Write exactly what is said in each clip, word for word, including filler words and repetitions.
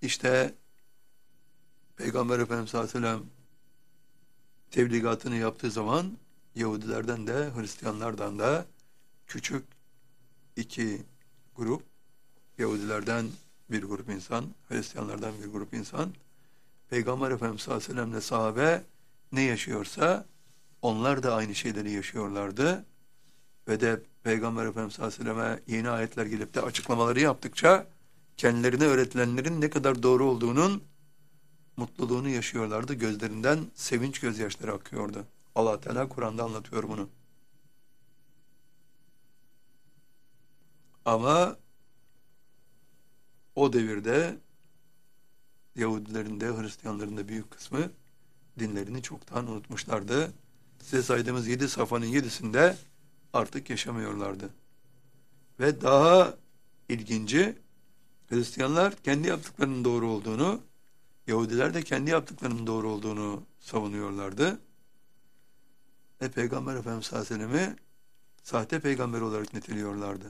İşte Peygamber Efendimiz sallallahu aleyhi ve sellem tebligatını yaptığı zaman Yahudilerden de Hristiyanlardan da küçük iki grup, Yahudilerden bir grup insan, Hristiyanlardan bir grup insan, Peygamber Efendimiz sallallahu aleyhi ve sellemle sahabe ne yaşıyorsa onlar da aynı şeyleri yaşıyorlardı. Ve de Peygamber Efendimiz sallallahu aleyhi ve selleme yeni ayetler gelip de açıklamaları yaptıkça kendilerine öğretilenlerin ne kadar doğru olduğunun mutluluğunu yaşıyorlardı. Gözlerinden sevinç gözyaşları akıyordu. Allah Teala Kur'an'da anlatıyor bunu. Ama o devirde Yahudilerin de Hristiyanların da büyük kısmı dinlerini çoktan unutmuşlardı. Size saydığımız yedi safhanın yedisinde artık yaşamıyorlardı. Ve daha ilginci, Hristiyanlar kendi yaptıklarının doğru olduğunu, Yahudiler de kendi yaptıklarının doğru olduğunu savunuyorlardı. Ve Peygamber Efendimiz sallallahu aleyhi ve sellem'i sahte peygamber olarak niteliyorlardı.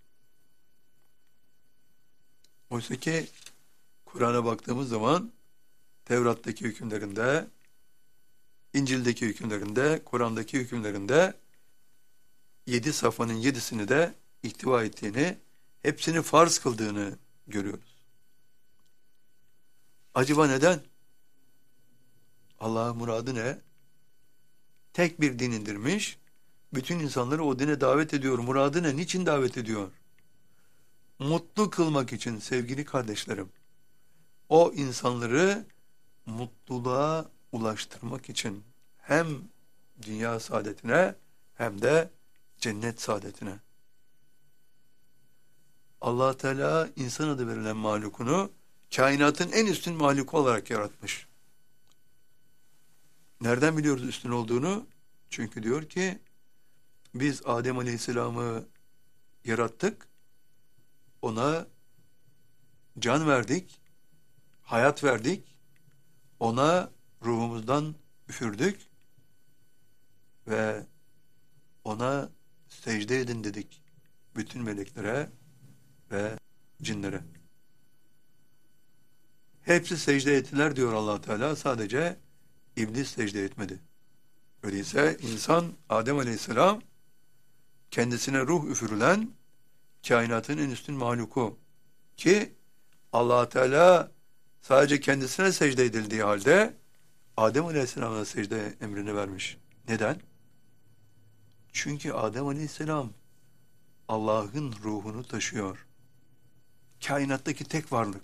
Oysa ki Kur'an'a baktığımız zaman Tevrat'taki hükümlerinde, İncil'deki hükümlerinde, Kur'an'daki hükümlerinde yedi safhanın yedisini de ihtiva ettiğini, hepsini farz kıldığını görüyoruz. Acaba neden? Allah'ın muradı ne? Tek bir din indirmiş, bütün insanları o dine davet ediyor. Muradı ne? Niçin davet ediyor? Mutlu kılmak için sevgili kardeşlerim. O insanları mutluluğa ulaştırmak için hem dünya saadetine hem de cennet saadetine. Allah Teala insan adı verilen mahlukunu kainatın en üstün mahluku olarak yaratmış. Nereden biliyoruz üstün olduğunu? Çünkü diyor ki biz Adem Aleyhisselam'ı yarattık, ona can verdik, hayat verdik, ona ruhumuzdan üfürdük ve ona secde edin dedik bütün meleklere ve cinlere. Hepsi secde ettiler diyor Allah Teala, sadece iblis secde etmedi. Öyleyse insan Adem Aleyhisselam kendisine ruh üfürülen kainatın en üstün mahluku ki Allah Teala sadece kendisine secde edildiği halde Adem Aleyhisselam'a secde emrini vermiş. Neden? Çünkü Adem Aleyhisselam Allah'ın ruhunu taşıyor. Kainattaki tek varlık.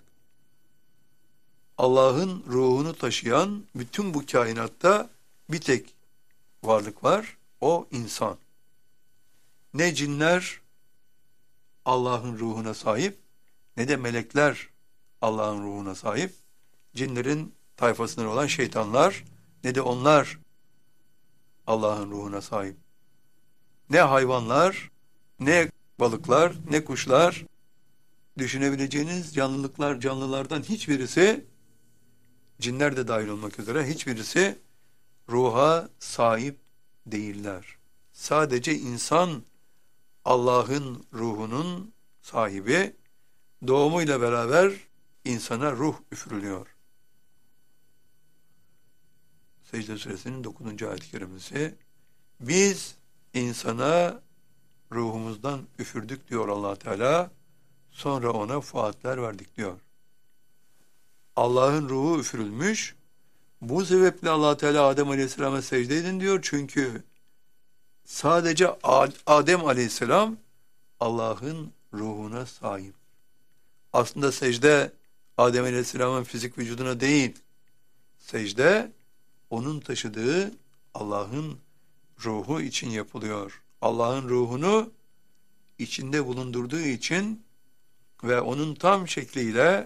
Allah'ın ruhunu taşıyan bütün bu kainatta bir tek varlık var. O insan. Ne cinler Allah'ın ruhuna sahip, ne de melekler Allah'ın ruhuna sahip. Cinlerin tayfasından olan şeytanlar, ne de onlar Allah'ın ruhuna sahip. Ne hayvanlar, ne balıklar, ne kuşlar, düşünebileceğiniz canlılıklar, canlılardan hiçbirisi, cinler de dahil olmak üzere hiçbirisi ruha sahip değiller. Sadece insan Allah'ın ruhunun sahibi, doğumuyla beraber insana ruh üfürülüyor. Secde Suresinin dokuzuncu ayet-i kerimesi, biz insana ruhumuzdan üfürdük diyor Allah Teala, sonra ona fuatler verdik diyor. Allah'ın ruhu üfürülmüş, bu sebeple Allah Teala Adem Aleyhisselam'a secde edin diyor, çünkü sadece Adem Aleyhisselam Allah'ın ruhuna sahip. Aslında secde Adem Aleyhisselam'ın fizik vücuduna değil, secde onun taşıdığı Allah'ın ruhu için yapılıyor. Allah'ın ruhunu içinde bulundurduğu için ve onun tam şekliyle,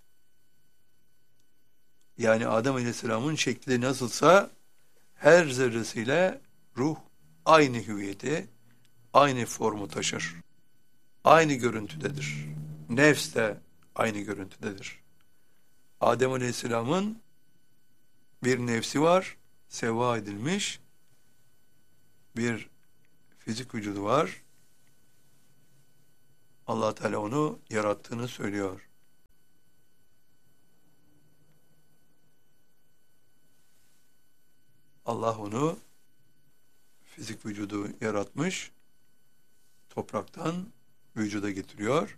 yani Adem Aleyhisselam'ın şekli nasılsa her zerresiyle ruh aynı hüviyeti, aynı formu taşır. Aynı görüntüdedir. Nefs de aynı görüntüdedir. Adem Aleyhisselam'ın bir nefsi var, sevva edilmiş, bir fizik vücudu var. Allah Teala onu yarattığını söylüyor. Allah onu fizik vücudu yaratmış, topraktan vücuda getiriyor,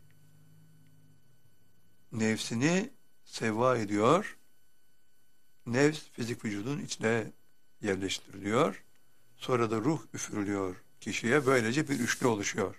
nefsini sevva ediyor, nefs fizik vücudun içine yerleştiriliyor, sonra da ruh üfürülüyor kişiye, böylece bir üçlü oluşuyor.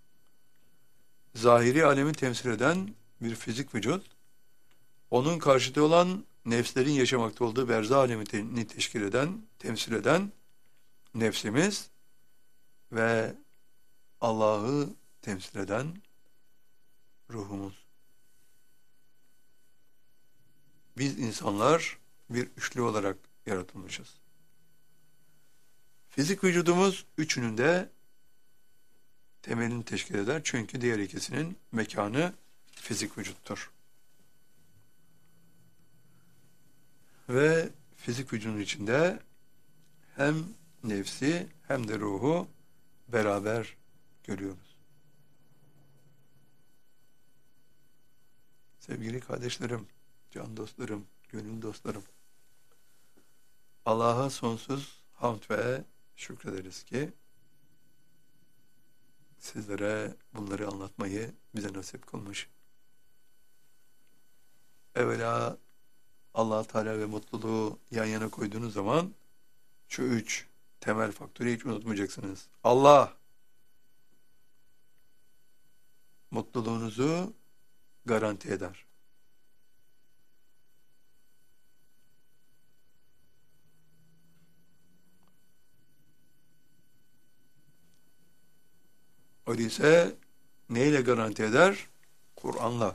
Zahiri alemi temsil eden bir fizik vücut, onun karşıtı olan nefslerin yaşamakta olduğu berzah alemini teşkil eden, temsil eden nefsimiz ve Allah'ı temsil eden ruhumuz. Biz insanlar bir üçlü olarak yaratılmışız. Fizik vücudumuz üçünün de temelini teşkil eder. Çünkü diğer ikisinin mekanı fizik vücuttur. Ve fizik vücudun içinde hem nefsi hem de ruhu beraber görüyoruz. Sevgili kardeşlerim, can dostlarım, gönül dostlarım, Allah'a sonsuz hamd ve şükrederiz ki sizlere bunları anlatmayı bize nasip kılmış. Evvela Allah Teala ve mutluluğu yan yana koyduğunuz zaman şu üç temel faktörü hiç unutmayacaksınız. Allah mutluluğunuzu garanti eder. Öyleyse neyle garanti eder? Kur'an'la.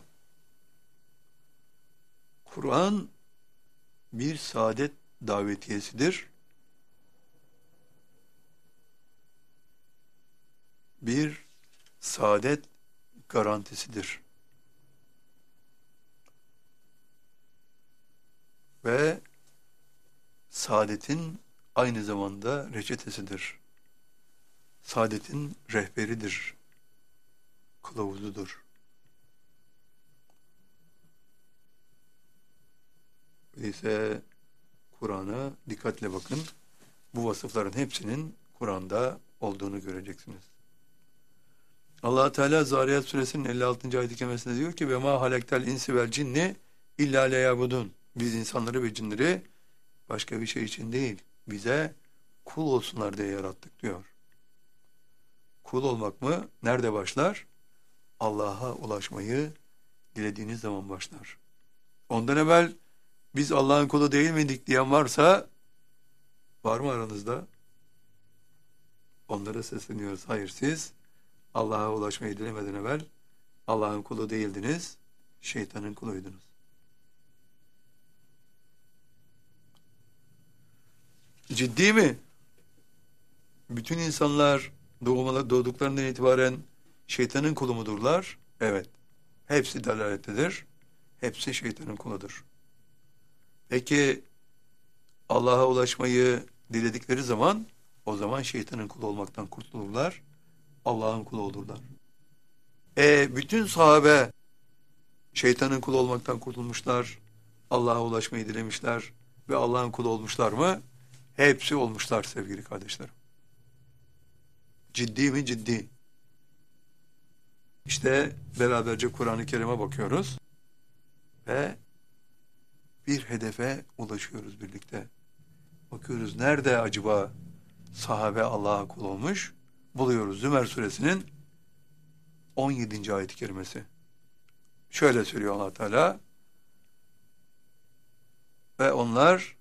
Kur'an bir saadet davetiyesidir. Bir saadet garantisidir. Ve saadetin aynı zamanda reçetesidir. Saadetin rehberidir. Kılavuzudur. Öyleyse Kur'an'a dikkatle bakın. Bu vasıfların hepsinin Kur'an'da olduğunu göreceksiniz. Allah Teala Zariyat Suresinin elli altıncı ayet-i kerimesinde diyor ki: "Ve ma halaktel insi vel cinni illa leyabudun." Biz insanları ve cinleri başka bir şey için değil, bize kul olsunlar diye yarattık diyor. Kul olmak mı? Nerede başlar? Allah'a ulaşmayı dilediğiniz zaman başlar. Ondan evvel biz Allah'ın kulu değil miydik diyen varsa, var mı aranızda? Onlara sesleniyoruz. Hayır, siz Allah'a ulaşmayı dilemeden evvel Allah'ın kulu değildiniz, şeytanın kuluydunuz. Ciddi mi? Bütün insanlar doğumla, doğduklarından itibaren şeytanın kulu mudurlar? Evet. Hepsi dalalettedir. Hepsi şeytanın kuludur. Peki Allah'a ulaşmayı diledikleri zaman, o zaman şeytanın kulu olmaktan kurtulurlar. Allah'ın kulu olurlar. E bütün sahabe şeytanın kulu olmaktan kurtulmuşlar. Allah'a ulaşmayı dilemişler ve Allah'ın kulu olmuşlar mı? Hepsi olmuşlar sevgili kardeşlerim. Ciddi mi? Ciddi. İşte beraberce Kur'an-ı Kerim'e bakıyoruz ve bir hedefe ulaşıyoruz birlikte. Bakıyoruz nerede acaba sahabe Allah'a kul olmuş? Buluyoruz Zümer suresinin on yedinci ayet-i kerimesi. Şöyle söylüyor Allah Teala: ve onlar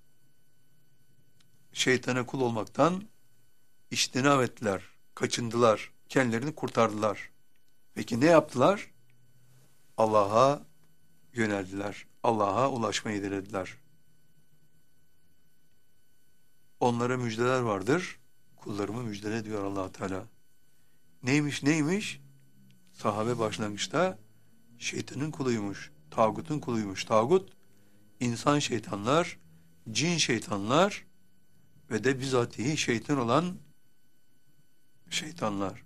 şeytana kul olmaktan içtinab ettiler, kaçındılar, kendilerini kurtardılar. Peki ne yaptılar? Allah'a yöneldiler, Allah'a ulaşmayı dilediler. Onlara müjdeler vardır, kullarımı müjdele diyor Allah Teala. Neymiş neymiş? Sahabe başlangıçta şeytanın kuluymuş, tağutun kuluymuş. Tağut, insan şeytanlar, cin şeytanlar ve de bizatihi şeytan olan şeytanlar.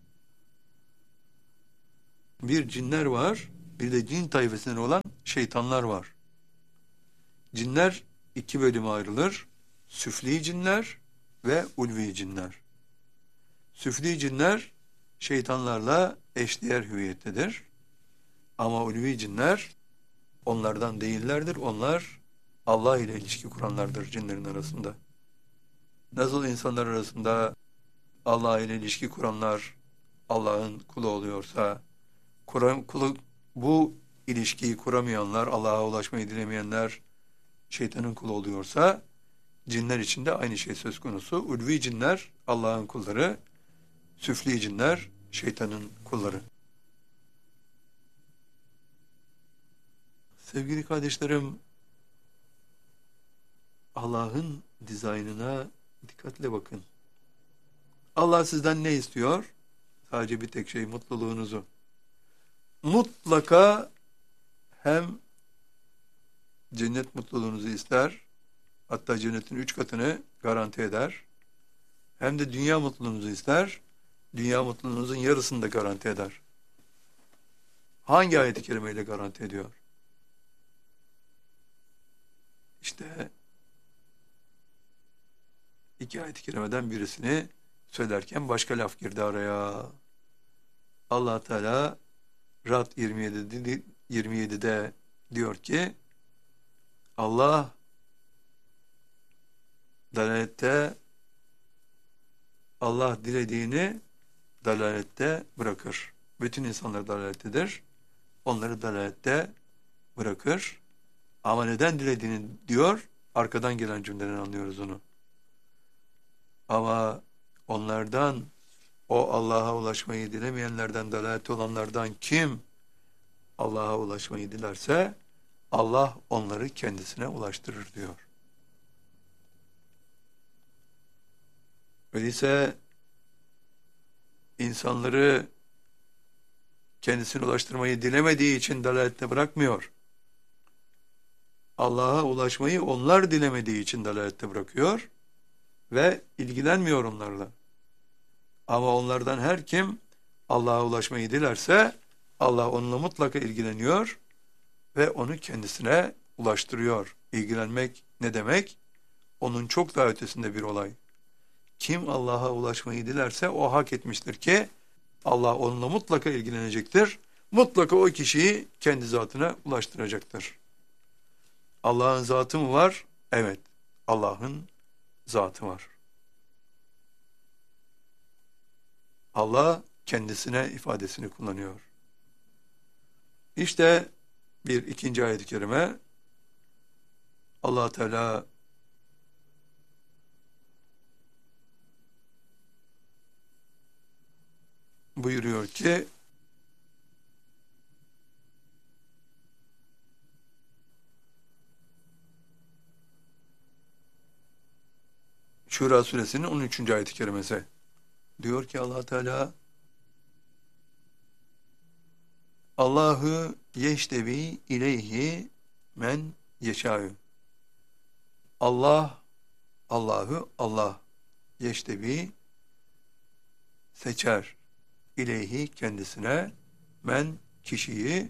Bir cinler var, bir de cin tayfasından olan şeytanlar var. Cinler iki bölüme ayrılır. süfli cinler ve ulvi cinler. Süfli cinler şeytanlarla eşdeğer hüviyettedir. Ama ulvi cinler onlardan değillerdir. Onlar Allah ile ilişki kuranlardır cinlerin arasında. Nasıl insanlar arasında Allah ile ilişki kuranlar Allah'ın kulu oluyorsa, kuran, kulu, bu ilişkiyi kuramayanlar, Allah'a ulaşmayı dilemeyenler şeytanın kulu oluyorsa, cinler için de aynı şey söz konusu. Ulvi cinler Allah'ın kulları, süfli cinler şeytanın kulları. Sevgili kardeşlerim, Allah'ın dizaynına dikkatle bakın. Allah sizden ne istiyor? Sadece bir tek şey, mutluluğunuzu. Mutlaka hem cennet mutluluğunuzu ister, hatta cennetin üç katını garanti eder. Hem de dünya mutluluğunuzu ister, dünya mutluluğunuzun yarısını da garanti eder. Hangi ayet-i kerimeyle garanti ediyor? İşte iki ayet-i kerimeden birisini söylerken başka laf girdi araya. Allah Teala Rad yirmi yedide diyor ki, Allah dalalette, Allah dilediğini dalalette bırakır. Bütün insanlar dalalettedir. Onları dalalette bırakır. Ama neden dilediğini diyor, arkadan gelen cümleden anlıyoruz onu. Ama onlardan, o Allah'a ulaşmayı dilemeyenlerden, dalalette olanlardan kim Allah'a ulaşmayı dilerse, Allah onları kendisine ulaştırır diyor. Öyleyse insanları kendisine ulaştırmayı dilemediği için dalalette bırakmıyor. Allah'a ulaşmayı onlar dilemediği için dalalette bırakıyor ve ilgilenmiyor onlarla. Ama onlardan her kim Allah'a ulaşmayı dilerse Allah onunla mutlaka ilgileniyor ve onu kendisine ulaştırıyor. İlgilenmek ne demek? Onun çok daha ötesinde bir olay. Kim Allah'a ulaşmayı dilerse o hak etmiştir ki Allah onunla mutlaka ilgilenecektir. Mutlaka o kişiyi kendi zatına ulaştıracaktır. Allah'ın zatı mı var? Evet, Allah'ın zatı var. Allah kendisine ifadesini kullanıyor. İşte bir ikinci ayet-i kerime, Allah Teala buyuruyor ki, Şura suresinin on üçüncü ayet-i kerimesi. Diyor ki Allah Teala, Allahu yeştevi ileyhi men yeşâ'ü. Allah, Allahu, Allah yeştevi seçer ileyhi kendisine men kişiyi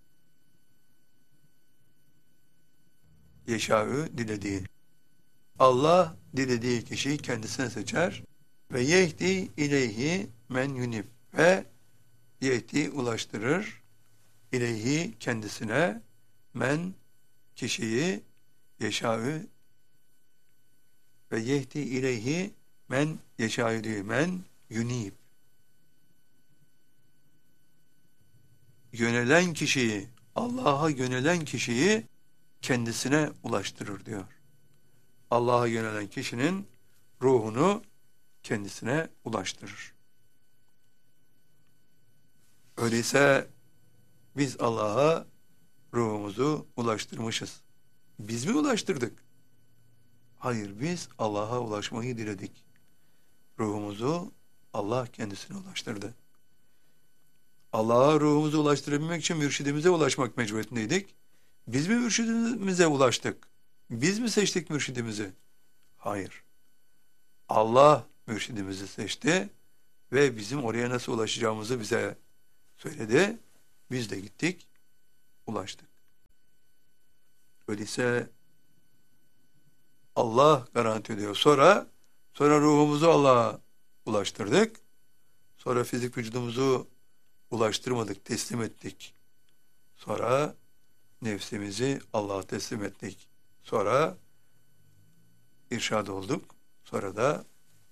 yeşâ'ü dilediği. Allah dilediği kişiyi kendisine seçer ve yehdi ileyhi men yunib ve yehdi ulaştırır ileyhi kendisine men kişiyi yeşâ'ü ve yehdi ileyhi men yeşâ'ü diyor. Men yunib. Yönelen kişiyi, Allah'a yönelen kişiyi kendisine ulaştırır diyor. Allah'a yönelen kişinin ruhunu kendisine ulaştırır. Öyleyse biz Allah'a ruhumuzu ulaştırmışız. Biz mi ulaştırdık? Hayır, biz Allah'a ulaşmayı diledik. Ruhumuzu Allah kendisine ulaştırdı. Allah'a ruhumuzu ulaştırabilmek için mürşidimize ulaşmak mecburiyetindeydik. Biz mi mürşidimize ulaştık? Biz mi seçtik mürşidimizi? Hayır. Allah mürşidimizi seçti ve bizim oraya nasıl ulaşacağımızı bize söyledi. Biz de gittik, ulaştık. Öyleyse Allah garanti ediyor. Sonra sonra ruhumuzu Allah'a ulaştırdık. Sonra fizik vücudumuzu ulaştırmadık, teslim ettik. Sonra nefsimizi Allah'a teslim ettik. Sonra irşad olduk. Sonra da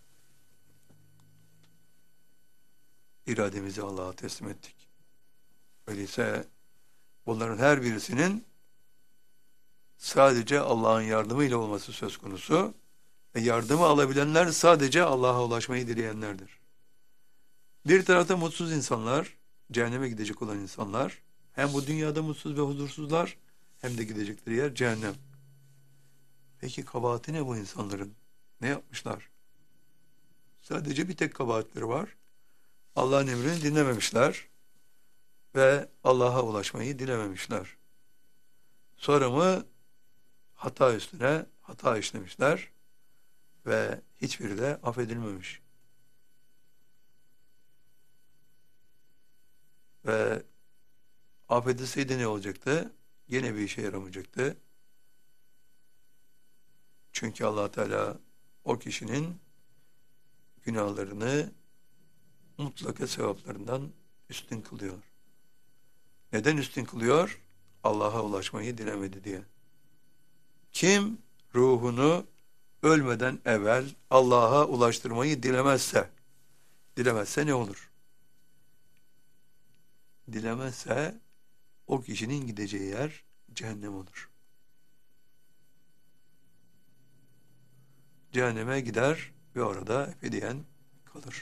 irademizi Allah'a teslim ettik. Öyleyse bunların her birisinin sadece Allah'ın yardımıyla olması söz konusu. Ve yardımı alabilenler sadece Allah'a ulaşmayı dileyenlerdir. Bir tarafta mutsuz insanlar, cehenneme gidecek olan insanlar, hem bu dünyada mutsuz ve huzursuzlar, hem de gidecekleri yer cehennem. Peki kabahati ne bu insanların? Ne yapmışlar? Sadece bir tek kabahatleri var. Allah'ın emrini dinlememişler ve Allah'a ulaşmayı dilememişler. Sonra mı hata üstüne hata işlemişler ve hiçbiri de affedilmemiş. Ve affedilseydi ne olacaktı? Yine bir işe yaramayacaktı. Çünkü Allah Teala o kişinin günahlarını mutlaka sevaplarından üstün kılıyor. Neden üstün kılıyor? Allah'a ulaşmayı dilemedi diye. Kim ruhunu ölmeden evvel Allah'a ulaştırmayı dilemezse, dilemezse ne olur? Dilemezse o kişinin gideceği yer cehennem olur. Cehenneme gider ve orada ebediyen kalır.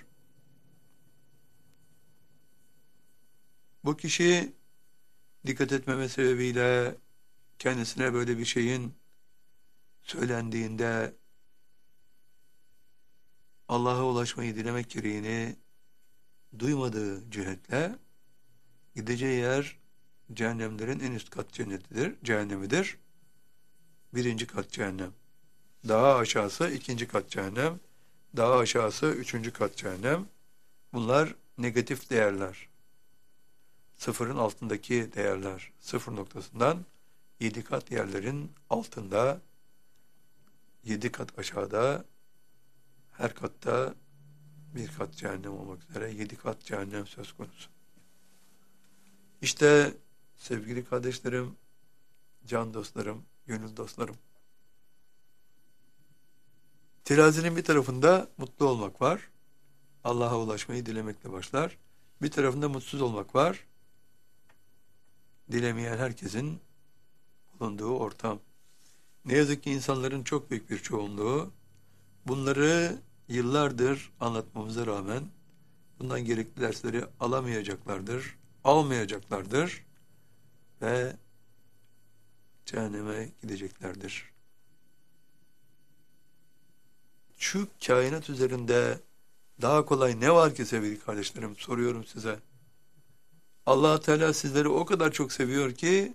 Bu kişi dikkat etmeme sebebiyle kendisine böyle bir şeyin söylendiğinde Allah'a ulaşmayı dilemek gereğini duymadığı cihetle gideceği yer cehennemlerin en üst kat cennetidir, cehennemidir. Birinci kat cehennem. Daha aşağısı ikinci kat cehennem. Daha aşağısı üçüncü kat cehennem. Bunlar negatif değerler. Sıfırın altındaki değerler. Sıfır noktasından yedi kat yerlerin altında, yedi kat aşağıda, her katta bir kat cehennem olmak üzere yedi kat cehennem söz konusu. İşte sevgili kardeşlerim, can dostlarım, gönül dostlarım. Terazinin bir tarafında mutlu olmak var. Allah'a ulaşmayı dilemekle başlar. Bir tarafında mutsuz olmak var. Dilemeyen herkesin bulunduğu ortam. Ne yazık ki insanların çok büyük bir çoğunluğu bunları yıllardır anlatmamıza rağmen bundan gerekli dersleri alamayacaklardır, almayacaklardır ve cehenneme gideceklerdir. Şu kainat üzerinde daha kolay ne var ki sevgili kardeşlerim, soruyorum size. Allah Teala sizleri o kadar çok seviyor ki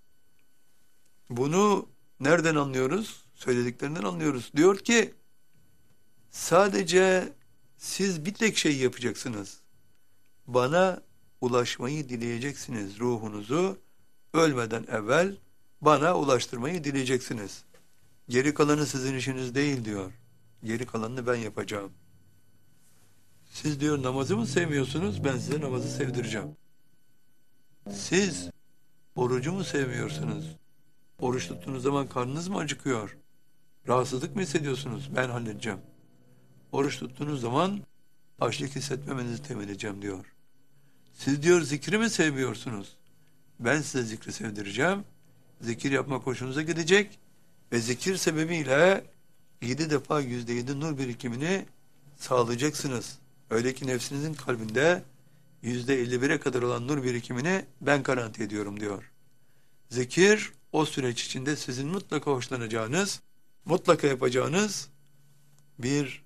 bunu nereden anlıyoruz? Söylediklerinden anlıyoruz. Diyor ki sadece siz bir tek şey yapacaksınız. Bana ulaşmayı dileyeceksiniz. Ruhunuzu ölmeden evvel bana ulaştırmayı dileyeceksiniz. Geri kalanı sizin işiniz değil diyor. Geri kalanını ben yapacağım. Siz diyor namazı mı sevmiyorsunuz? Ben size namazı sevdireceğim. Siz orucu mu sevmiyorsunuz? Oruç tuttuğunuz zaman karnınız mı acıkıyor? Rahatsızlık mı hissediyorsunuz? Ben halledeceğim. Oruç tuttuğunuz zaman açlık hissetmemenizi temin edeceğim diyor. Siz diyor zikri mi sevmiyorsunuz? Ben size zikri sevdireceğim. Zikir yapmak hoşunuza gidecek ve zikir sebebiyle yedi defa yüzde yedi nur birikimini sağlayacaksınız. Öyle ki nefsinizin kalbinde yüzde elli bire kadar olan nur birikimini ben garanti ediyorum diyor. Zikir o süreç içinde sizin mutlaka hoşlanacağınız, mutlaka yapacağınız bir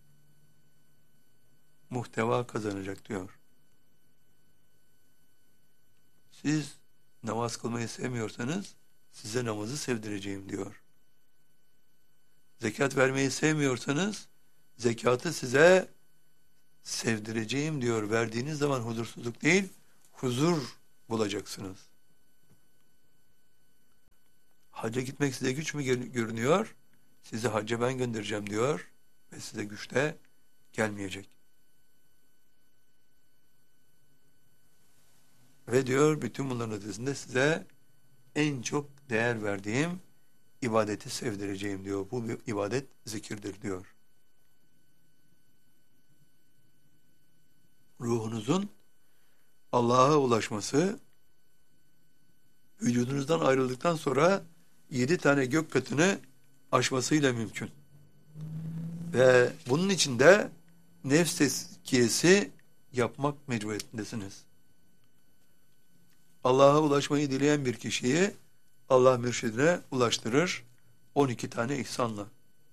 muhteva kazanacak diyor. Siz namaz kılmayı sevmiyorsanız size namazı sevdireceğim diyor. Zekat vermeyi sevmiyorsanız zekatı size sevdireceğim diyor. Verdiğiniz zaman huzursuzluk değil, huzur bulacaksınız. Hacca gitmek size güç mü görünüyor? sizi hacca ben göndereceğim diyor ve size güçte gelmeyecek. Ve diyor bütün bunların ötesinde size en çok değer verdiğim ibadeti sevdireceğim diyor. Bu bir ibadet zikirdir diyor. Ruhunuzun Allah'a ulaşması vücudunuzdan ayrıldıktan sonra yedi tane gök katını aşmasıyla mümkün. Ve bunun için de nefs tezkiyesi yapmak mecburiyetindesiniz. Allah'a ulaşmayı dileyen bir kişiyi Allah mürşidine ulaştırır on iki tane ihsanla.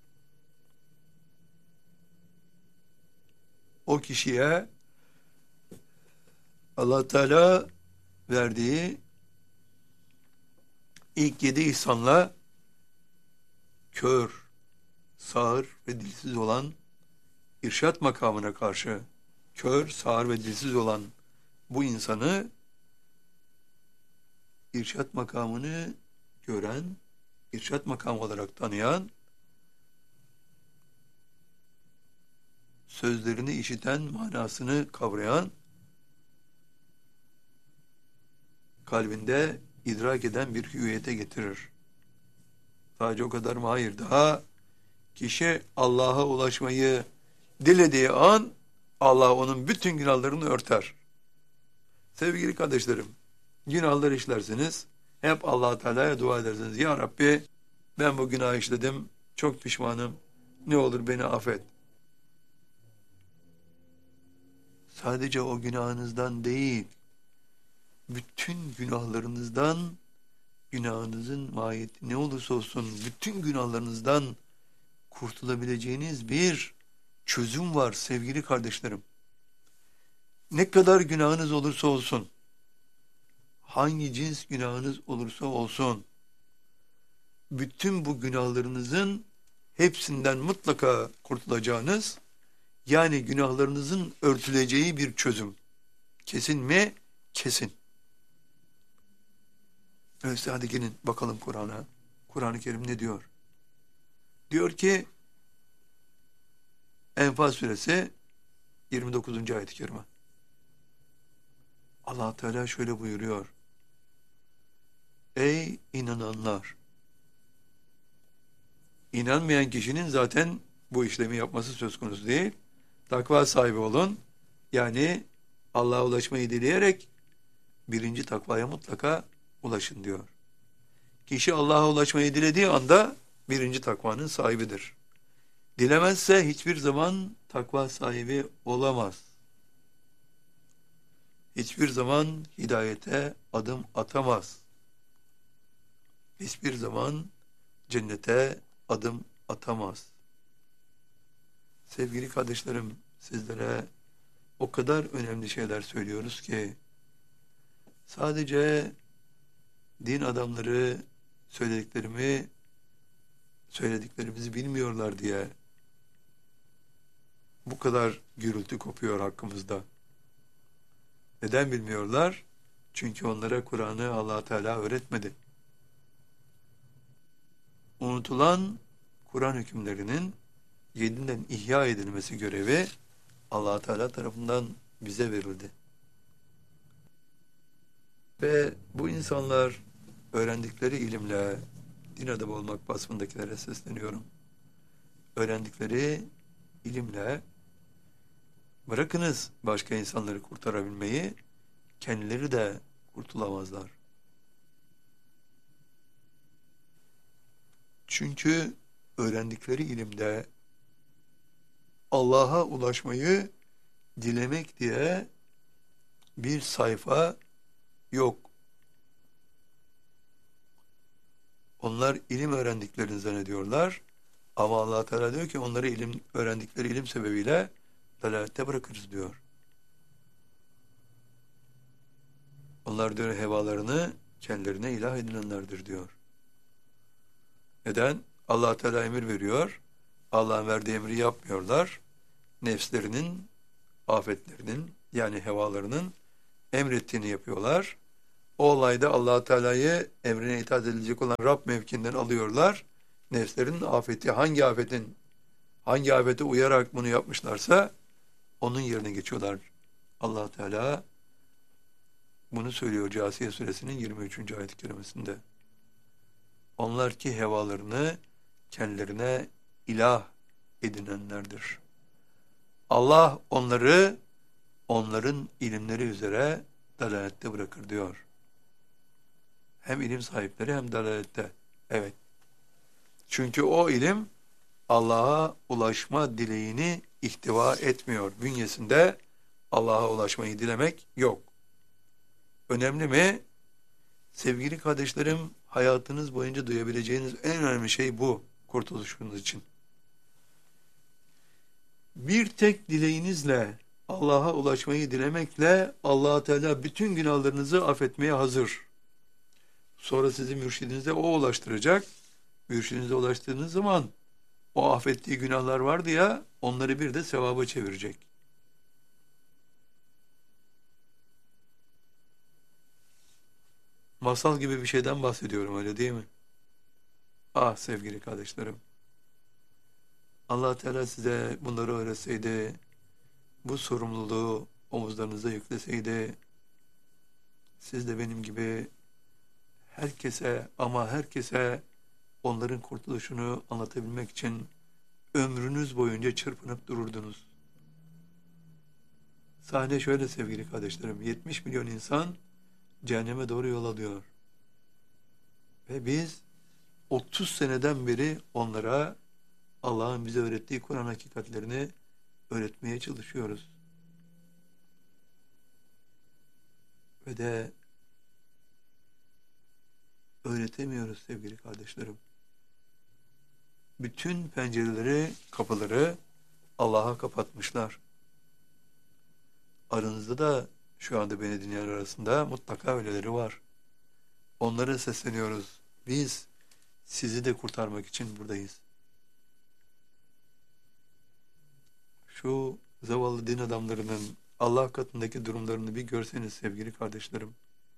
O kişiye Allah Teala verdiği ilk yedi ihsanla kör, sağır ve dilsiz olan irşat makamına karşı kör, sağır ve dilsiz olan bu insanı irşat makamını gören, irşat makamı olarak tanıyan, sözlerini işiten, manasını kavrayan, kalbinde idrak eden bir hüviyete getirir. Sadece o kadar mı? Hayır. Daha kişi Allah'a ulaşmayı dilediği an Allah onun bütün günahlarını örter. Sevgili kardeşlerim, günahlar işlersiniz, hep Allah Teala'ya dua edersiniz. Ya Rabbi, ben bu günah işledim, çok pişmanım, ne olur beni affet. Sadece o günahınızdan değil, bütün günahlarınızdan, günahınızın mahiyeti ne olursa olsun, bütün günahlarınızdan kurtulabileceğiniz bir çözüm var sevgili kardeşlerim. Ne kadar günahınız olursa olsun, hangi cins günahınız olursa olsun, bütün bu günahlarınızın hepsinden mutlaka kurtulacağınız, yani günahlarınızın örtüleceği bir çözüm. Kesin mi? Kesin. Öyleyse hadi gelin bakalım Kur'an'a. Kur'an-ı Kerim ne diyor? Diyor ki Enfal suresi yirmi dokuzuncu ayet-i kerime. Allah Teala şöyle buyuruyor. Ey inananlar! İnanmayan kişinin zaten bu işlemi yapması söz konusu değil. Takva sahibi olun. Yani Allah'a ulaşmayı dileyerek birinci takvaya mutlaka ulaşın diyor. Kişi Allah'a ulaşmayı dilediği anda birinci takvanın sahibidir. Dilemezse hiçbir zaman takva sahibi olamaz. Hiçbir zaman hidayete adım atamaz. Hiçbir zaman cennete adım atamaz. Sevgili kardeşlerim, sizlere o kadar önemli şeyler söylüyoruz ki sadece din adamları söylediklerimi söylediklerimizi bilmiyorlar diye bu kadar gürültü kopuyor hakkımızda. Neden bilmiyorlar? Çünkü onlara Kur'an'ı Allah Teala öğretmedi. Unutulan Kur'an hükümlerinin yeniden ihya edilmesi görevi Allah Teala tarafından bize verildi. Ve bu insanlar öğrendikleri ilimle, din adamı olmak vasfındakilere sesleniyorum. Öğrendikleri ilimle bırakınız başka insanları kurtarabilmeyi, kendileri de kurtulamazlar. Çünkü öğrendikleri ilimde Allah'a ulaşmayı dilemek diye bir sayfa yok. Onlar ilim öğrendiklerini zannediyorlar. Ama Allah Teala diyor ki onları ilim öğrendikleri ilim sebebiyle dalalette bırakırız diyor. Onlar diyor hevalarını kendilerine ilah edinenlerdir diyor. Neden? Allah Teala emir veriyor. Allah'ın verdiği emri yapmıyorlar. Nefslerinin, afetlerinin yani hevalarının emrettiğini yapıyorlar. O olayda Allah Teala'yı emrine itaat edilecek olan Rab mevkiinden alıyorlar Nefslerin afeti, hangi afetin, hangi afete uyarak bunu yapmışlarsa onun yerine geçiyorlar. Allah Teala bunu söylüyor Câsiye suresinin yirmi üçüncü ayet-i kerimesinde. Onlar ki hevalarını kendilerine ilah edinenlerdir. Allah onları onların ilimleri üzere dalalette bırakır diyor. Hem ilim sahipleri hem dalalette. Evet. Çünkü o ilim Allah'a ulaşma dileğini ihtiva etmiyor. Bünyesinde Allah'a ulaşmayı dilemek yok. Önemli mi? Sevgili kardeşlerim, hayatınız boyunca duyabileceğiniz en önemli şey bu, kurtuluşunuz için. Bir tek dileğinizle, Allah'a ulaşmayı dilemekle Allah Teala bütün günahlarınızı affetmeye hazır. Sonra sizi mürşidinize o ulaştıracak. Mürşidinize ulaştığınız zaman o affettiği günahlar vardı ya, onları bir de sevaba çevirecek. Masal gibi bir şeyden bahsediyorum, öyle değil mi? Ah sevgili kardeşlerim, Allah Teala size bunları öğretseydi, bu sorumluluğu omuzlarınıza yükleseydi, siz de benim gibi herkese ama herkese onların kurtuluşunu anlatabilmek için ömrünüz boyunca çırpınıp dururdunuz. Sahne şöyle sevgili kardeşlerim, yetmiş milyon insan cehenneme doğru yol alıyor. Ve biz otuz seneden beri onlara Allah'ın bize öğrettiği Kur'an hakikatlerini öğretmeye çalışıyoruz. Ve de öğretemiyoruz sevgili kardeşlerim. Bütün pencereleri, kapıları Allah'a kapatmışlar. Aranızda da şu anda beni dinleyen arasında mutlaka öyleleri var. Onlara sesleniyoruz. Biz sizi de kurtarmak için buradayız. Şu zavallı din adamlarının Allah katındaki durumlarını bir görseniz sevgili kardeşlerim.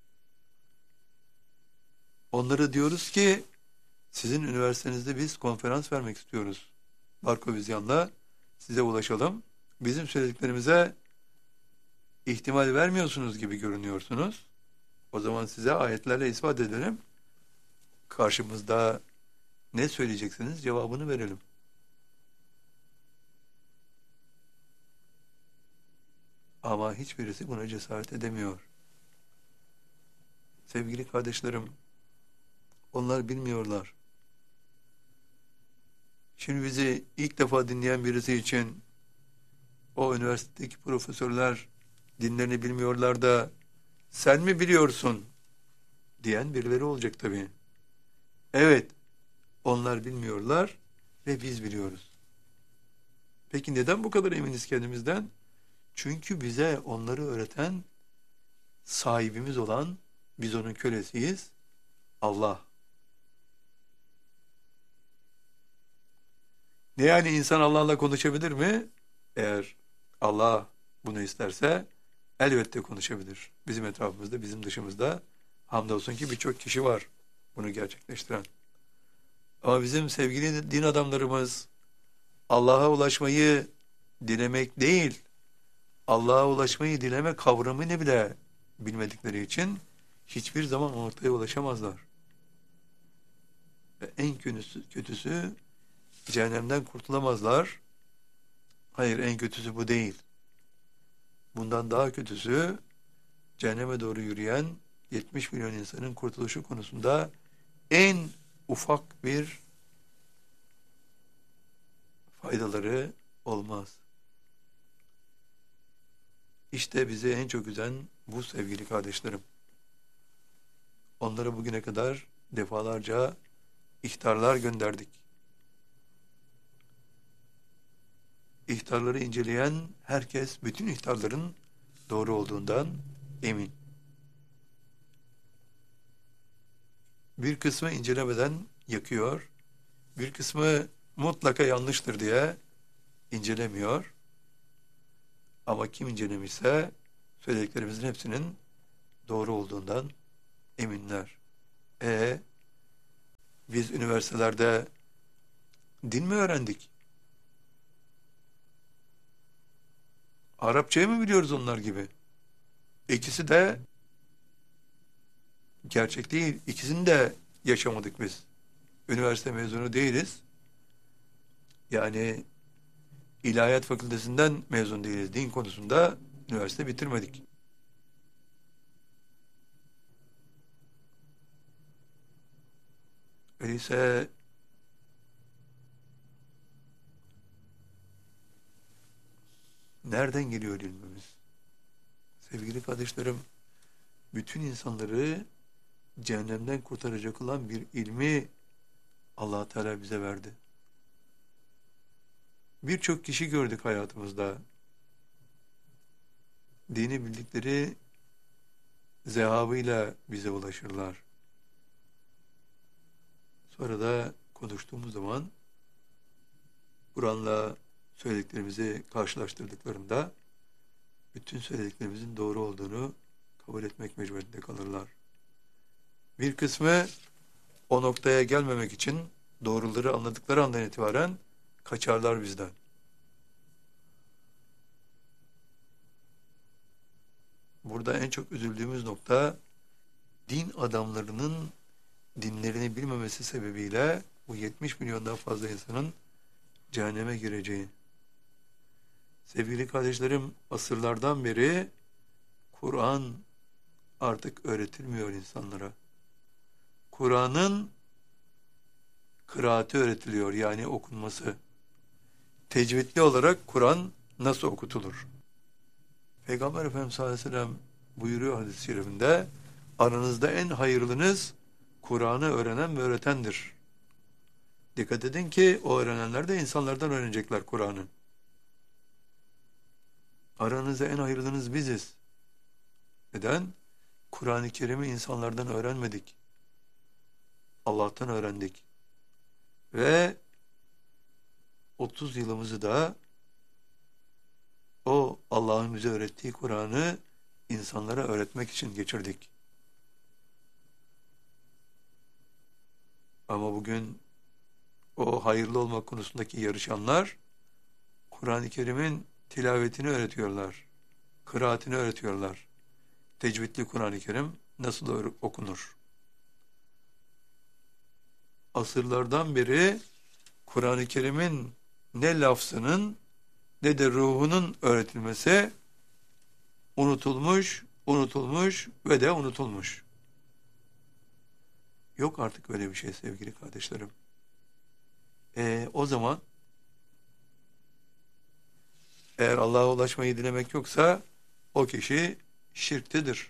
Onlara diyoruz ki sizin üniversitenizde biz konferans vermek istiyoruz. Barkovizyan'la size ulaşalım. Bizim söylediklerimize ihtimal vermiyorsunuz gibi görünüyorsunuz. O zaman size ayetlerle ispat edelim. Karşımızda ne söyleyeceksiniz cevabını verelim. Ama hiçbirisi buna cesaret edemiyor. Sevgili kardeşlerim, onlar bilmiyorlar. Şimdi bizi ilk defa dinleyen birisi için o üniversitedeki profesörler dinlerini bilmiyorlar da sen mi biliyorsun diyen birileri olacak tabii. Evet, onlar bilmiyorlar ve biz biliyoruz. Peki neden bu kadar eminiz kendimizden? Çünkü bize onları öğreten sahibimiz olan, biz onun kölesiyiz, Allah. Ne yani insan Allah'la konuşabilir mi? Eğer Allah bunu isterse elbette konuşabilir. Bizim etrafımızda, bizim dışımızda hamdolsun ki birçok kişi var bunu gerçekleştiren. Ama bizim sevgili din adamlarımız Allah'a ulaşmayı dilemek değil, Allah'a ulaşmayı dileme kavramını bile bilmedikleri için hiçbir zaman o noktaya ulaşamazlar. Ve en kötüsü, kötüsü cehennemden kurtulamazlar. Hayır, en kötüsü bu değil. Bundan daha kötüsü cehenneme doğru yürüyen yetmiş milyon insanın kurtuluşu konusunda en ufak bir faydaları olmaz. İşte bizi en çok üzen bu sevgili kardeşlerim. Onlara bugüne kadar defalarca ihtarlar gönderdik. İhtarları inceleyen herkes bütün ihtarların doğru olduğundan emin. Bir kısmı incelemeden yakıyor, bir kısmı mutlaka yanlıştır diye incelemiyor. Ama kim incelemişse söylediklerimizin hepsinin doğru olduğundan eminler. E biz üniversitelerde Din mi öğrendik? Arapçayı mı biliyoruz onlar gibi? İkisi de gerçek değil. İkisini de yaşamadık biz. Üniversite mezunu değiliz. Yani İlahiyat Fakültesinden mezun değiliz. Din konusunda üniversite bitirmedik. Öyleyse nereden geliyor ilmimiz? Sevgili kardeşlerim, bütün insanları cehennemden kurtaracak olan bir ilmi Allah Teala bize verdi. Birçok kişi gördük hayatımızda. Dini bildikleri zehabıyla bize ulaşırlar. Sonra da konuştuğumuz zaman Kur'an'la söylediklerimizi karşılaştırdıklarında bütün söylediklerimizin doğru olduğunu kabul etmek mecburiyetinde kalırlar. Bir kısmı o noktaya gelmemek için doğruları anladıkları andan itibaren kaçarlar bizden. Burada en çok üzüldüğümüz nokta din adamlarının dinlerini bilmemesi sebebiyle bu yetmiş milyondan fazla insanın cehenneme gireceği. Sevgili kardeşlerim, asırlardan beri Kur'an artık öğretilmiyor insanlara. Kur'an'ın kıraati öğretiliyor, yani okunması. Tecvidli olarak Kur'an nasıl okutulur? Peygamber Efendimiz sallallahu aleyhi ve sellem buyuruyor hadis-i şerifinde, aranızda en hayırlınız Kur'an'ı öğrenen ve öğretendir. Dikkat edin ki o öğrenenler de insanlardan öğrenecekler Kur'an'ı. Aranızda en hayırlınız biziz. Neden? Kur'an-ı Kerim'i insanlardan öğrenmedik. Allah'tan öğrendik. Ve otuz yılımızı da o Allah'ın bize öğrettiği Kur'an'ı insanlara öğretmek için geçirdik. Ama bugün o hayırlı olmak konusundaki yarışanlar Kur'an-ı Kerim'in tilavetini öğretiyorlar. Kıraatini öğretiyorlar. Tecvidli Kur'an-ı Kerim nasıl okunur? Asırlardan beri Kur'an-ı Kerim'in ne lafzının ne de ruhunun öğretilmesi unutulmuş, unutulmuş ve de unutulmuş. Yok artık öyle bir şey sevgili kardeşlerim. E, o zaman eğer Allah'a ulaşmayı dilemek yoksa o kişi şirktedir.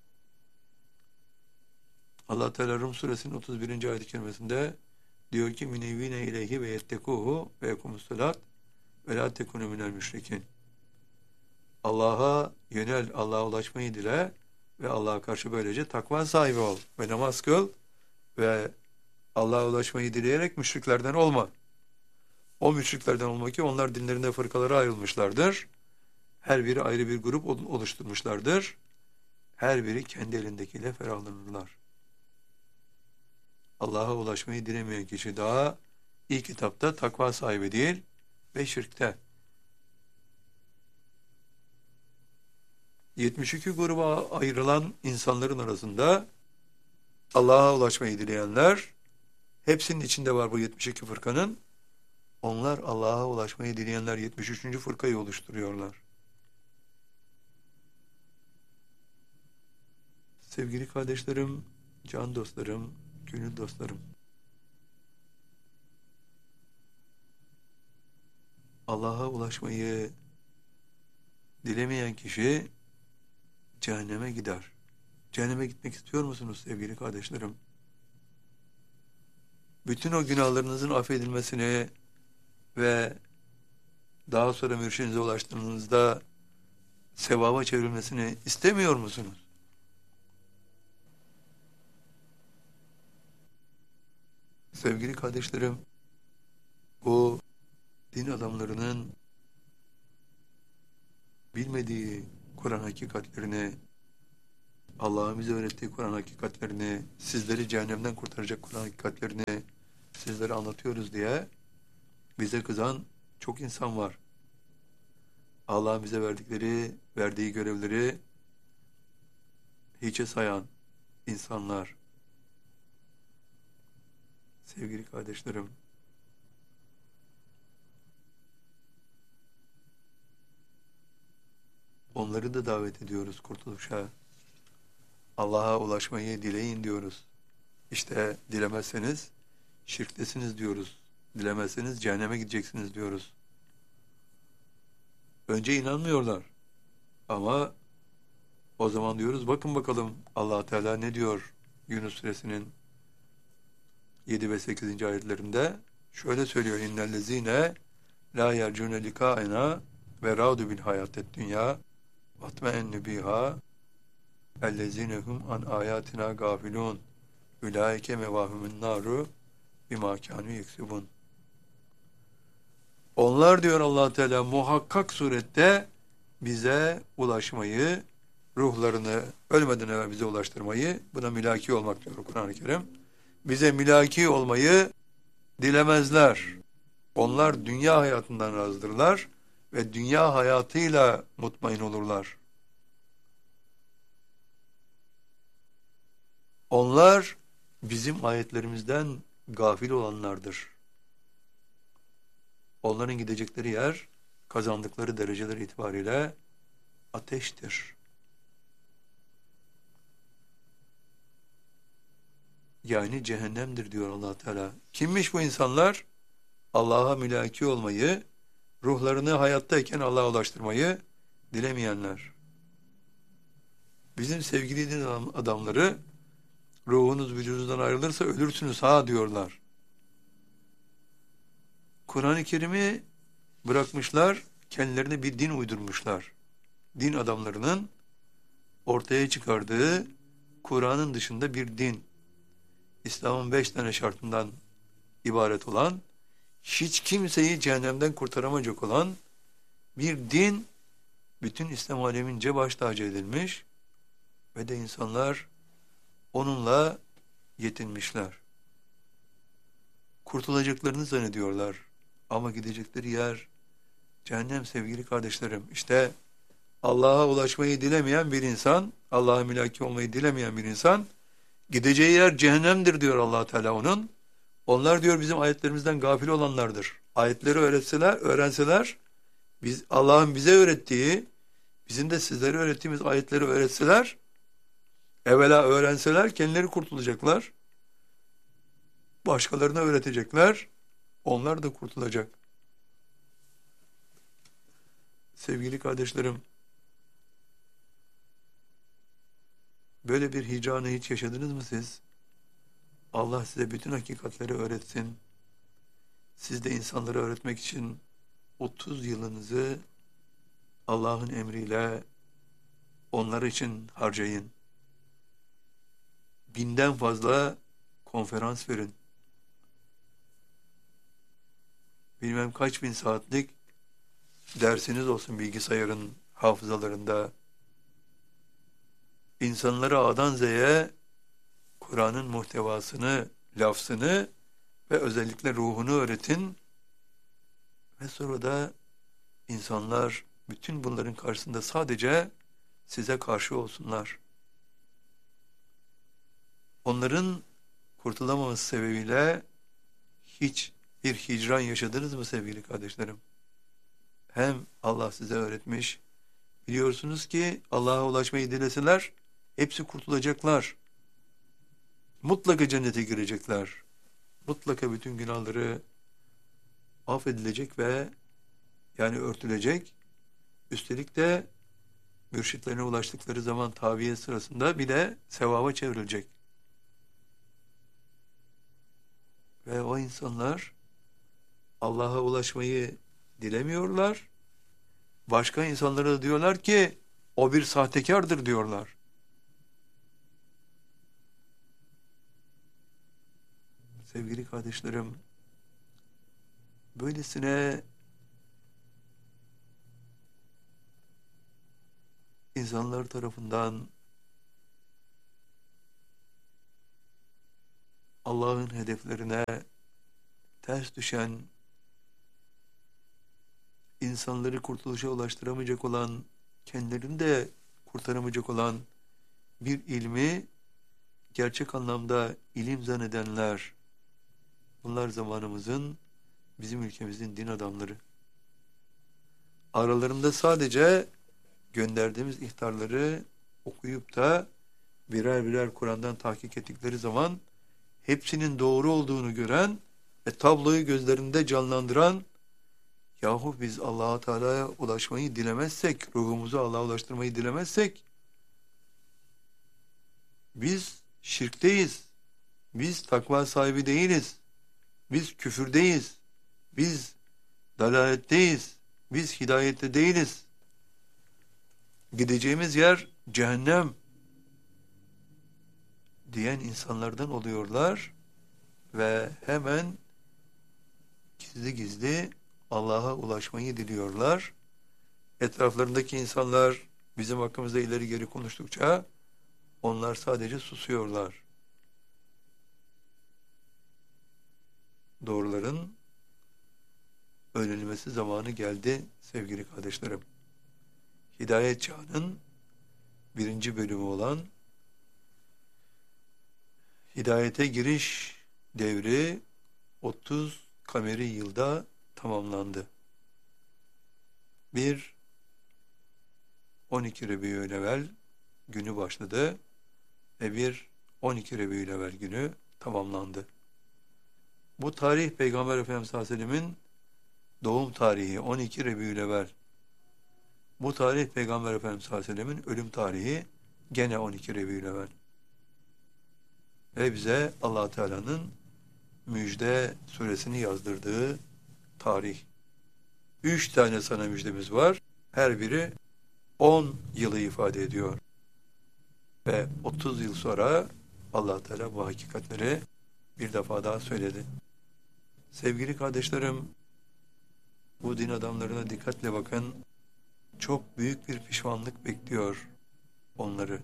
Allah Teala Rum suresinin otuz birinci ayet-i kerimesinde diyor ki minevine ileyhi ve yettekuhu ve yekumussalat ve la tekunu minel müşrikin. Allah'a yönel, Allah'a ulaşmayı dile ve Allah'a karşı böylece takva sahibi ol ve namaz kıl ve Allah'a ulaşmayı dileyerek müşriklerden olma. O müşriklerden olma ki onlar dinlerinde fırkalara ayrılmışlardır. Her biri ayrı bir grup oluşturmuşlardır. Her biri kendi elindekiyle ferahlanırlar. Allah'a ulaşmayı dilemeyen kişi daha ilk kitapta takva sahibi değil ve şirkte. yetmiş iki gruba ayrılan insanların arasında Allah'a ulaşmayı dileyenler, hepsinin içinde var bu yetmiş iki fırkanın. Onlar Allah'a ulaşmayı dileyenler yetmiş üçüncü fırkayı oluşturuyorlar. Sevgili kardeşlerim, can dostlarım, gönül dostlarım. Allah'a ulaşmayı dilemeyen kişi cehenneme gider. Cehenneme gitmek istiyor musunuz sevgili kardeşlerim? Bütün o günahlarınızın affedilmesini ve daha sonra mürşidinize ulaştığınızda sevaba çevrilmesini istemiyor musunuz? Sevgili kardeşlerim, bu din adamlarının bilmediği Kur'an hakikatlerini, Allah'ın bize öğrettiği Kur'an hakikatlerini, sizleri cehennemden kurtaracak Kur'an hakikatlerini sizlere anlatıyoruz diye Bize kızan çok insan var. Allah'ın bize verdikleri, verdiği görevleri hiçe sayan insanlar. Sevgili kardeşlerim, onları da davet ediyoruz kurtuluşa. Allah'a ulaşmayı dileyin diyoruz. İşte dilemezseniz şirktesiniz diyoruz. Dilemezseniz cehenneme gideceksiniz diyoruz. Önce inanmıyorlar. Ama o zaman diyoruz bakın bakalım Allah Teala ne diyor Yunus suresinin yedi ve sekizinci ayetlerinde şöyle söylüyor: İnnellezine la yercune likaena ve radu bil hayatet dünya vatme'ennu biha ellezine hum an ayatina gafilun ulaike mevahumun naru bima kanu yeksubun. Onlar diyor Allah Teala muhakkak surette bize ulaşmayı, ruhlarını ölmeden evvel bize ulaştırmayı, buna mülaki olmak diyor Kur'an-ı Kerim. Bize mülaki olmayı dilemezler. Onlar dünya hayatından razdırlar ve dünya hayatıyla mutmain olurlar. Onlar bizim ayetlerimizden gafil olanlardır. Onların gidecekleri yer, kazandıkları dereceler itibariyle ateştir. Yani cehennemdir diyor Allah Teala. Kimmiş bu insanlar? Allah'a mülaki olmayı, ruhlarını hayattayken Allah'a ulaştırmayı dilemeyenler. Bizim sevgili din adamları, ruhunuz vücudunuzdan ayrılırsa ölürsünüz ha diyorlar. Kur'an-ı Kerim'i bırakmışlar, kendilerine bir din uydurmuşlar. Din adamlarının ortaya çıkardığı Kur'an'ın dışında bir din, İslam'ın beş tane şartından ibaret olan, hiç kimseyi cehennemden kurtaramayacak olan bir din, bütün İslam alemince baş tacı edilmiş ve de insanlar onunla yetinmişler. Kurtulacaklarını zannediyorlar ama gidecekleri yer cehennem sevgili kardeşlerim. İşte Allah'a ulaşmayı dilemeyen bir insan, Allah'a mülaki olmayı dilemeyen bir insan, gideceği yer cehennemdir diyor Allah Teala onun. Onlar diyor bizim ayetlerimizden gafil olanlardır. Ayetleri öğretseler, öğrenseler, biz Allah'ın bize öğrettiği, bizim de sizlere öğrettiğimiz ayetleri öğretseler, evvela öğrenseler kendileri kurtulacaklar. Başkalarına öğretecekler, onlar da kurtulacak. Sevgili kardeşlerim, böyle bir hicranı hiç yaşadınız mı siz? Allah size bütün hakikatleri öğretsin. Siz de insanlara öğretmek için otuz yılınızı Allah'ın emriyle onlar için harcayın. Binden fazla konferans verin. Bilmem kaç bin saatlik dersiniz olsun bilgisayarın hafızalarında. İnsanlara A'dan Z'ye Kur'an'ın muhtevasını, lafzını ve özellikle ruhunu öğretin. Ve sonra da insanlar bütün bunların karşısında sadece size karşı olsunlar. Onların kurtulamaması sebebiyle hiç bir hicran yaşadınız mı sevgili kardeşlerim? Hem Allah size öğretmiş, biliyorsunuz ki Allah'a ulaşmayı dileseler hepsi kurtulacaklar. Mutlaka cennete girecekler. Mutlaka bütün günahları affedilecek ve yani örtülecek. Üstelik de mürşitlerine ulaştıkları zaman taviye sırasında bir de sevaba çevrilecek. Ve o insanlar Allah'a ulaşmayı dilemiyorlar. Başka insanlara da diyorlar ki o bir sahtekardır diyorlar. Sevgili kardeşlerim, böylesine insanlar tarafından Allah'ın hedeflerine ters düşen insanları kurtuluşa ulaştıramayacak olan, kendilerini de kurtaramayacak olan bir ilmi gerçek anlamda ilim zannedenler, bunlar zamanımızın, bizim ülkemizin din adamları. Aralarında sadece gönderdiğimiz ihtarları okuyup da birer birer Kur'an'dan tahkik ettikleri zaman hepsinin doğru olduğunu gören ve tabloyu gözlerinde canlandıran, yahu biz Allah-u Teala'ya ulaşmayı dilemezsek, ruhumuzu Allah'a ulaştırmayı dilemezsek, biz şirkteyiz, biz takva sahibi değiliz, biz küfürdeyiz, biz dalaletteyiz, biz hidayette değiliz. Gideceğimiz yer cehennem diyen insanlardan oluyorlar ve hemen gizli gizli Allah'a ulaşmayı diliyorlar. Etraflarındaki insanlar bizim hakkımızda ileri geri konuştukça onlar sadece susuyorlar. Doğruların öğrenilmesi zamanı geldi sevgili kardeşlerim. Hidayet Çağı'nın birinci bölümü olan Hidayete giriş devri otuz kameri yılda tamamlandı. Bir on iki Rebiülevvel günü başladı ve bir on iki Rebiülevvel günü tamamlandı. Bu tarih Peygamber Efendimiz sallallahu aleyhi ve sellem'in doğum tarihi on iki Rebiülevvel. Bu tarih Peygamber Efendimiz sallallahu aleyhi ve sellem'in ölüm tarihi gene on iki Rebiülevvel. Ve bize Allah Teala'nın müjde suresini yazdırdığı tarih. Üç tane sana müjdemiz var. Her biri on yılı ifade ediyor. Ve otuz yıl sonra Allah Teala bu hakikatleri bir defa daha söyledi. Sevgili kardeşlerim, bu din adamlarına dikkatle bakın. Çok büyük bir pişmanlık bekliyor onları.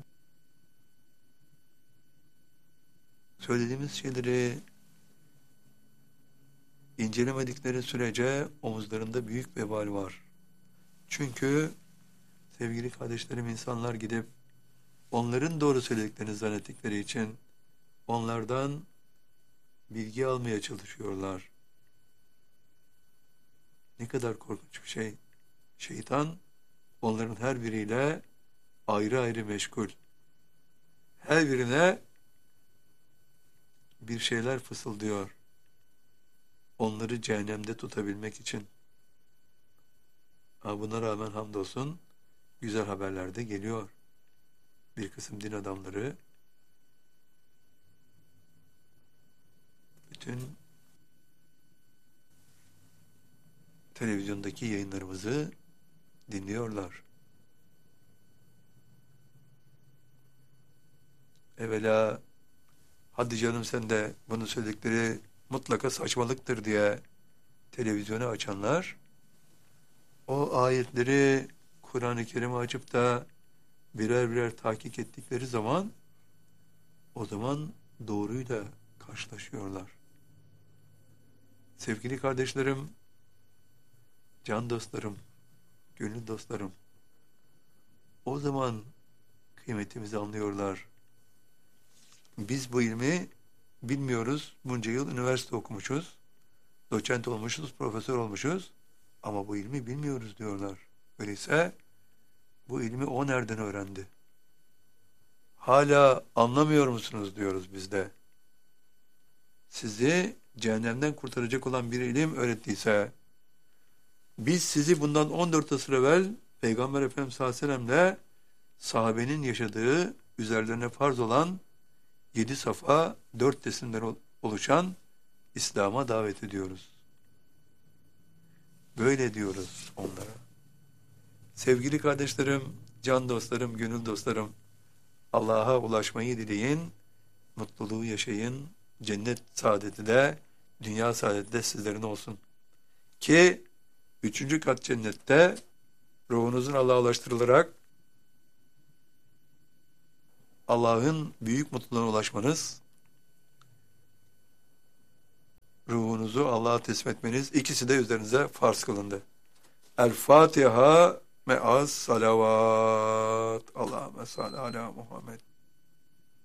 Söylediğimiz şeyleri incelemedikleri sürece omuzlarında büyük vebal var. Çünkü sevgili kardeşlerim, insanlar gidip onların doğru söylediklerini zannettikleri için onlardan bilgi almaya çalışıyorlar. Ne kadar korkunç bir şey. Şeytan onların her biriyle ayrı ayrı meşgul. Her birine bir şeyler fısıldıyor. Onları cehennemde tutabilmek için. Ha, buna rağmen hamdolsun güzel haberler de geliyor. Bir kısım din adamları bütün televizyondaki yayınlarımızı dinliyorlar. Evvela hadi canım sen de bunu söyledikleri mutlaka saçmalıktır diye televizyonu açanlar, o ayetleri Kur'an-ı Kerim'i açıp da birer birer tahkik ettikleri zaman o zaman doğruyla karşılaşıyorlar. Sevgili kardeşlerim, can dostlarım, gönül dostlarım, o zaman kıymetimizi anlıyorlar. Biz bu ilmi bilmiyoruz. Bunca yıl üniversite okumuşuz. Doçent olmuşuz, profesör olmuşuz. Ama bu ilmi bilmiyoruz diyorlar. Öyleyse bu ilmi o nereden öğrendi? Hala anlamıyor musunuz diyoruz biz de. Sizi cehennemden kurtaracak olan bir ilim öğrettiyse, biz sizi bundan on dört asır evvel Peygamber Efendimiz sallallahu aleyhi ve sellem'le sahabenin yaşadığı, üzerlerine farz olan yedi safa, dört resimden oluşan İslam'a davet ediyoruz. Böyle diyoruz onlara. Sevgili kardeşlerim, can dostlarım, gönül dostlarım, Allah'a ulaşmayı dileyin, mutluluğu yaşayın, cennet saadeti de, dünya saadeti de sizlerin olsun. Ki üçüncü kat cennette ruhunuzun Allah'a ulaştırılarak Allah'ın büyük mutluluğuna ulaşmanız, ruhunuzu Allah'a teslim etmeniz, ikisi de üzerinize farz kılındı. El Fatiha me'as salavat. Allahümme salli ala Muhammed.